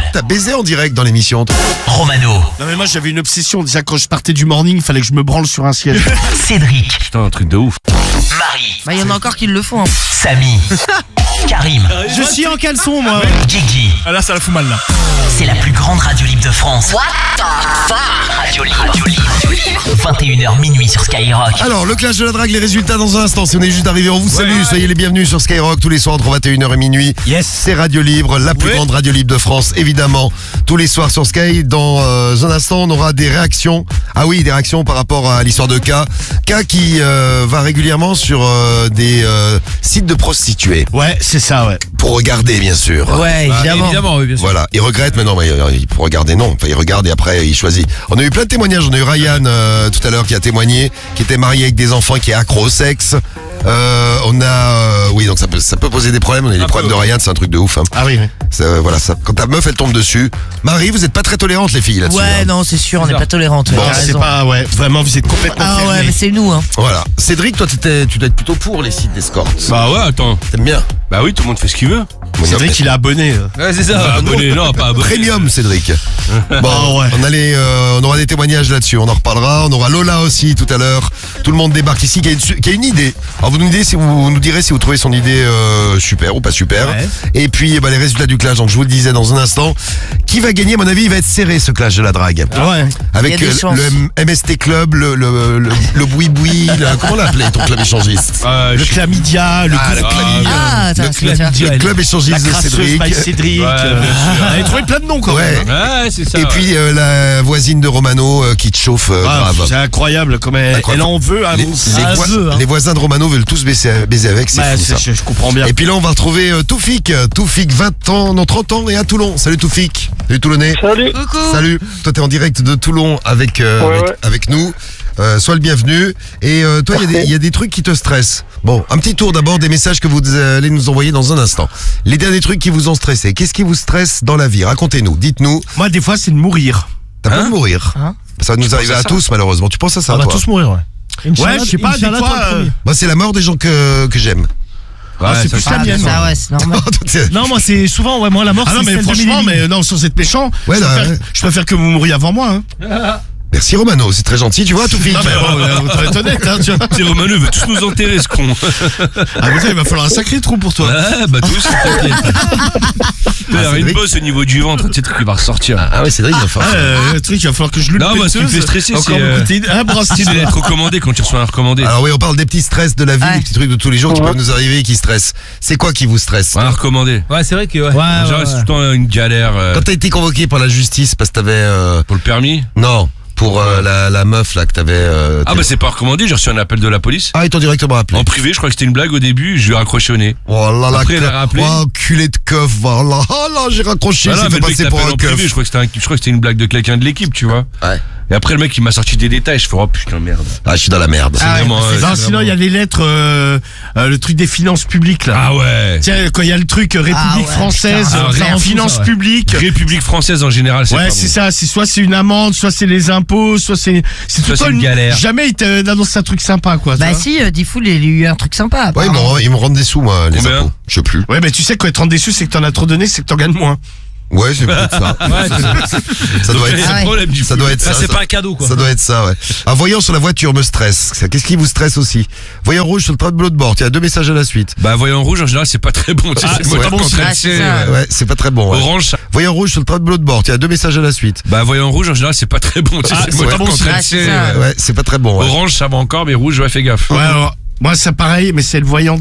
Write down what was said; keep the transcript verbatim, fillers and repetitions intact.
t'as baisé en direct dans l'émission. Romano. Non mais moi j'avais une obsession, déjà quand je partais du morning, il fallait que je me branle sur un siège. Cédric. Putain, un truc de ouf. Marie. Bah, il y en a encore qui le font. Hein. Samy. Karim. Je suis en caleçon moi. Guigui. Ah là, ça la fout mal là. C'est la plus grande radio libre de France. What the fuck? Radio libre. Radio libre. vingt et une heures minuit sur Skyrock. Alors, le clash de la drague, les résultats dans un instant. Si on est juste arrivé, on vous salue. Ouais. Soyez les bienvenus sur Skyrock tous les soirs entre vingt et une heures et minuit. Yes. C'est Radio Libre, la plus Ouais. grande radio libre de France, évidemment. Tous les soirs sur Sky. Dans euh, un instant, on aura des réactions. Ah oui, des réactions par rapport à l'histoire de K. K qui euh, va régulièrement sur euh, des euh, sites de prostituées. Ouais, c'est ça, ouais. Pour regarder, bien sûr. Ouais, Bah, évidemment. évidemment, oui, bien sûr. Voilà, il regrette maintenant, mais euh, il pour regarder non, enfin il regarde et après il choisit. On a eu plein de témoignages, on a eu Ryan euh, tout à l'heure qui a témoigné, qui était marié avec des enfants, qui est accro au sexe. Euh, on a, euh, oui donc ça peut, ça peut poser des problèmes, on a eu les Un problèmes peu, de Ryan, c'est un truc de ouf. Hein. Ah oui, oui. Ça, euh, voilà, ça, quand ta meuf elle tombe dessus. Marie, vous êtes pas très tolérantes les filles là-dessus. Ouais, hein. non, c'est sûr, on n'est pas tolérantes. Bon, t'as C'est raison. pas, ouais, vraiment vous êtes complètement Ah ouais, fermés. mais c'est nous, hein. Voilà. Cédric, toi t'étais, tu dois être plutôt pour les sites d'escorte. Bah ouais, attends. T'aimes bien. Bah oui, tout le monde fait ce qu'il veut. Cédric il est abonné. euh. Ouais, c'est ça. Bah, abonné, non, pas abonné. Premium, Cédric. Bon, Ah ouais. on, a les, euh, on aura des témoignages là-dessus, on en reparlera. On aura Lola aussi tout à l'heure. Tout le monde débarque ici qui a une, su- qui a une idée. Alors vous nous, direz si vous, vous nous direz si vous trouvez son idée euh, super ou pas super. Ouais. Et puis bah, les résultats du clash, donc je vous le disais dans un instant. Qui va gagner, à mon avis, il va être serré ce clash de la drague. Ouais. Avec Il y a des euh, chances. le M- MST Club, le, le, le, le boui-boui, le- comment on l'a appelé ton club échangiste Ah, Le je sais- chlamydia, le Ah, le coup- chlamydia. Ah, le, attends, c'est ça. le club échangiste la de crasseuse Cédric. by Cédric. Ouais, euh, bien sûr. Elle a trouvé plein de noms quand Ouais. même. hein. Ouais, c'est ça. Et ouais. puis euh, la voisine de Romano euh, qui te chauffe euh, Ah, grave. c'est incroyable comme elle, Incroyable. elle en veut à Les, vous. les Elle voi- veut, hein. les voisins de Romano veulent tous baiser, baiser avec, c'est Bah, fou ça. c'est- je, je comprends bien. Et puis là, on va retrouver euh, Toufik. Toufik, vingt ans, non, trente ans et à Toulon. Salut Toufik. Salut Toulonnais. Salut. Coucou. Salut. Toi, t'es en direct de Toulon avec, euh, Ouais, avec, ouais. avec nous. Euh, sois le bienvenu. Et euh, toi, il y a des- Parfait. il y, a des trucs qui te stressent. Bon, un petit tour d'abord des messages que vous allez nous envoyer dans un instant. Les derniers trucs qui vous ont stressé. Qu'est-ce qui vous stresse dans la vie? Racontez-nous. Dites-nous. Moi, des fois, c'est de mourir. T'as peur de mourir? Hein Ça va nous arriver à tous, malheureusement. Tu penses à ça, On va toi? tous mourir, ouais. Ouais, je sais pas, des fois. euh, Moi, c'est la mort des gens que, que j'aime. ah, c'est ça, plus c'est- la Ah, mienne. ça, ouais, c'est normal. Non, moi, c'est souvent, ouais, moi, la mort, Ah c'est non, mais celle de franchement, Mélanie. mais non, sans être méchant, Ouais, je, là, préfère, ouais. je préfère que vous mouriez avant moi. Hein. Merci Romano, c'est très gentil, tu vois, Toufik. Non, mais bon, on va être honnête, hein, tu vois. C'est Romano, il veut tous nous enterrer, ce con. Ah, mais ça, il va falloir un sacré trou pour toi. Ouais, bah tous, t'inquiète. Il y a une Cédric. bosse au niveau du ventre, tu sais, truc qui va ressortir. Ah ouais, Cédric, il va Ah, falloir. euh, le truc, il va falloir que je le Non, moi, ce qui me fait stresser, Encore c'est, me euh, coûter un bras. Tu sais, d'être recommandé quand tu reçois un recommandé. Alors oui, on parle des petits stress de la vie, Ouais. des petits trucs de tous les jours qui peuvent nous arriver et qui stressent. C'est quoi qui vous stresse? Un recommandé. Ouais, c'est vrai que, ouais. En général, c'est tout le temps une galère. euh, Quand t'as été convoqué par la justice parce que t'avais... Euh... Pour le permis. Non, pour euh, la, la meuf là que t'avais... Euh, Ah, bah, c'est pas recommandé, j'ai reçu un appel de la police. Ah, ils t'ont directement appelé. En privé, je crois que c'était une blague au début, je lui ai raccroché au nez. Oh là là, Après, il a que- rappelé. oh, culé de keuf, voilà. Oh là, j'ai raccroché, Bah j'ai non, fait mais le mec passer pour t'appelle un en privé, keuf. je crois que c'était un- je crois que c'était une blague de quelqu'un de l'équipe, tu vois. Ouais. Et après, le mec, il m'a sorti des détails, je fais, oh putain, merde. Ah, je suis dans la merde. C'est Ah, ouais, vraiment, c'est- euh, non, c'est sinon, il y a des lettres, euh, euh, le truc des finances publiques, là. Ah ouais. Tiens, quand il y a le truc euh, République Ah ouais, française, putain. euh, Ah, rien en fou, finances ça, ouais. publiques. République française en général, c'est Ouais, pas c'est bon. ça. C'est soit c'est une amende, soit c'est les impôts, soit c'est c'est tout Soit le temps c'est une galère. Jamais il t'annonce un truc sympa, quoi. tu Bah, vois. si, euh, Diffoul, il y a eu un truc sympa. Ouais, ils apparemment. m'en- ils me rendent des sous, moi, les Combien impôts. Je sais plus. Ouais, mais tu sais quoi, être en déçu, c'est que t'en as trop donné, c'est que t'en gagnes moins. Ouais, c'est peut-être ça. Ouais, c'est Ça doit c'est être Ah le ouais. problème du Ça foot. doit être ça. c'est ça. pas un cadeau, quoi. Ça doit être ça, ouais. Un voyant sur la voiture me stresse. Ça, qu'est-ce qui vous stresse aussi? Voyant rouge sur le tableau de bord. Il y a deux messages à la suite. Bah, voyant rouge, en général, c'est pas très bon. Tu sais, Ah, c'est c'est moi pas qui bon, suis en train de ah, c'est tirer, ça. ouais. Ouais, c'est pas très bon. Ouais. Orange, ça- Voyant rouge sur le tableau de bord. Il y a deux messages à la suite. bah, voyant rouge, en général, c'est pas très bon. Tu sais, Ah, c'est c'est moi pas qui bon, suis en train de c'est- tirer, c'est ça. ouais. Ouais, c'est pas très bon. Ouais. Orange, ça va encore, mais rouge, ouais, fais gaffe. Ouais, alors, moi, c'est pareil, mais c'est le voyant